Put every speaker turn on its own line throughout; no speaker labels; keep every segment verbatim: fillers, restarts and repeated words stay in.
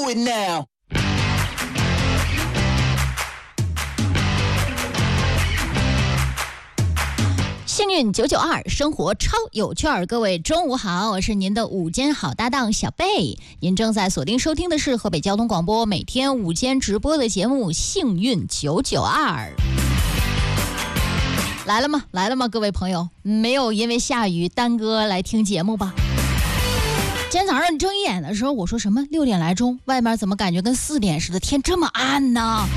do it now。
幸运九九二，生活超有趣儿。各位中午好，我是您的午间好搭档小贝。您正在锁定收听的是河北交通广播每天午间直播的节目《幸运九九二》。来了吗？来了吗？各位朋友，没有因为下雨耽搁来听节目吧？今天早上你睁一眼的时候，我说什么六点来钟，外面怎么感觉跟四点似的，天这么暗呢？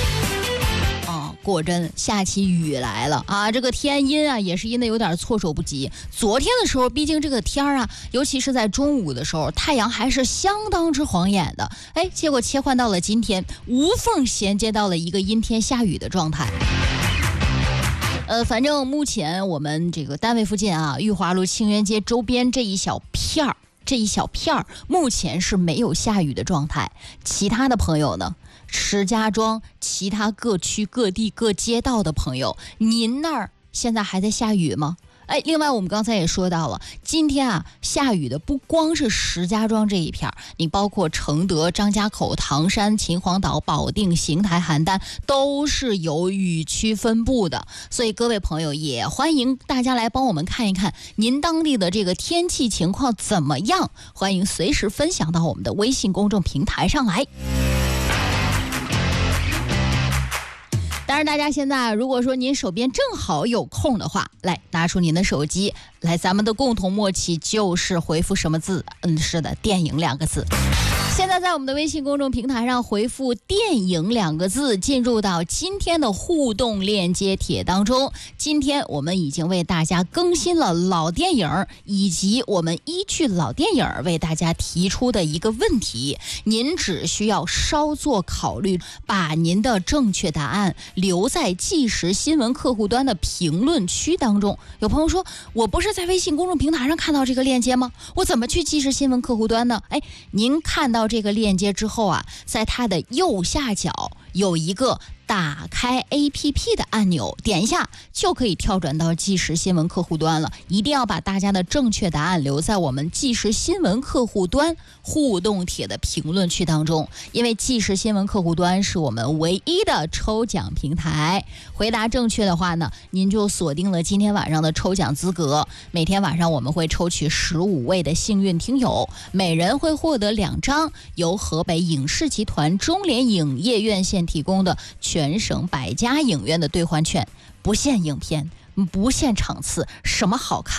果真下起雨来了啊！这个天阴啊，也是阴的有点措手不及。昨天的时候，毕竟这个天啊，尤其是在中午的时候，太阳还是相当之晃眼的。哎，结果切换到了今天，无缝衔接到了一个阴天下雨的状态。呃，反正目前我们这个单位附近啊，裕华路清源街周边这一小片儿，这一小片儿，目前是没有下雨的状态。其他的朋友呢？石家庄其他各区各地各街道的朋友，您那儿现在还在下雨吗？哎，另外我们刚才也说到了，今天啊下雨的不光是石家庄这一片，你包括承德、张家口、唐山、秦皇岛、保定、邢台、邯郸都是有雨区分布的。所以各位朋友也欢迎大家来帮我们看一看您当地的这个天气情况怎么样，欢迎随时分享到我们的微信公众平台上来。当然大家现在如果说您手边正好有空的话，来拿出您的手机来，咱们的共同默契就是回复什么字？嗯，是的，电影两个字。现在在我们的微信公众平台上回复电影两个字，进入到今天的互动链接帖当中。今天我们已经为大家更新了老电影，以及我们依据老电影为大家提出的一个问题，您只需要稍作考虑，把您的正确答案留在即时新闻客户端的评论区当中。有朋友说，我不是在微信公众平台上看到这个链接吗？我怎么去即时新闻客户端呢？哎，您看到这个链接之后啊，在它的右下角有一个打开 A P P 的按钮，点一下就可以跳转到即时新闻客户端了。一定要把大家的正确答案留在我们即时新闻客户端互动帖的评论区当中，因为即时新闻客户端是我们唯一的抽奖平台。回答正确的话呢，您就锁定了今天晚上的抽奖资格。每天晚上我们会抽取十五位的幸运听友，每人会获得两张由河北影视集团中联影业院线提供的全省百家影院的兑换券，不限影片，不限场次，什么好看